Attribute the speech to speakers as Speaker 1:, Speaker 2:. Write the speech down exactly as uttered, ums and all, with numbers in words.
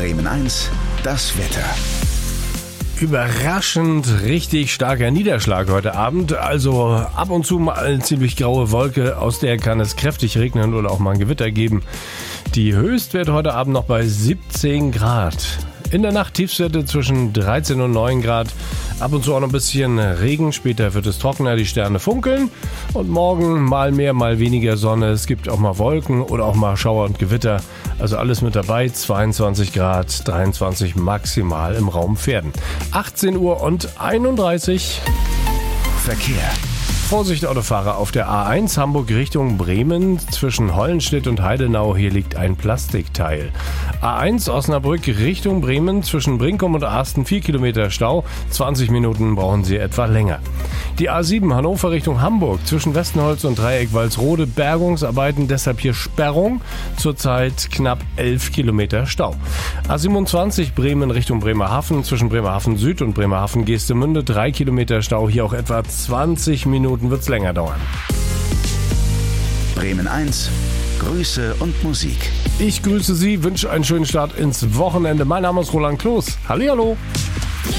Speaker 1: Bremen eins, das Wetter.
Speaker 2: Überraschend richtig starker Niederschlag heute Abend. Also ab und zu mal eine ziemlich graue Wolke, aus der kann es kräftig regnen oder auch mal ein Gewitter geben. Die Höchstwerte heute Abend noch bei siebzehn Grad. In der Nacht Tiefstwerte zwischen dreizehn und neun Grad. Ab und zu auch noch ein bisschen Regen. Später wird es trockener, die Sterne funkeln. Und morgen mal mehr, mal weniger Sonne. Es gibt auch mal Wolken oder auch mal Schauer und Gewitter. Also alles mit dabei. zweiundzwanzig Grad, dreiundzwanzig maximal im Raum Verden. achtzehn Uhr und einunddreißig.
Speaker 1: Verkehr.
Speaker 2: Vorsicht Autofahrer auf der A eins Hamburg Richtung Bremen zwischen Hollenstedt und Heidenau. Hier liegt ein Plastikteil. A eins Osnabrück Richtung Bremen zwischen Brinkum und Arsten vier Kilometer Stau. zwanzig Minuten brauchen Sie etwa länger. Die A sieben Hannover Richtung Hamburg zwischen Westenholz und Dreieck Walsrode. Bergungsarbeiten, deshalb hier Sperrung. Zurzeit knapp elf Kilometer Stau. A siebenundzwanzig Bremen Richtung Bremerhaven zwischen Bremerhaven Süd und Bremerhaven Geestemünde. drei Kilometer Stau. Hier auch etwa zwanzig Minuten wird es länger dauern.
Speaker 1: Bremen eins, Grüße und Musik.
Speaker 2: Ich grüße Sie, wünsche einen schönen Start ins Wochenende. Mein Name ist Roland Kloß. Hallihallo.